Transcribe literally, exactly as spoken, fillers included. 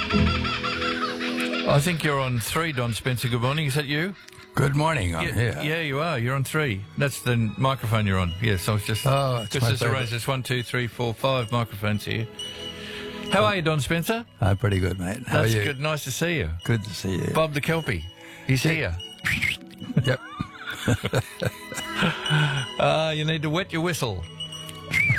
I think you're on three, Don Spencer. Good morning. Is that you? Good morning. I'm yeah, here. Yeah, you are. You're on three. That's the microphone you're on. Yes, I was just... Oh, it's just my as favourite. arranged. There's one, two, three, four, five microphones here. How are you, Don Spencer? I'm pretty good, mate. How That's are you? good. Nice to see you. Good to see you. Bob the Kelpie. He's here. Yep. Uh, you need to wet your whistle.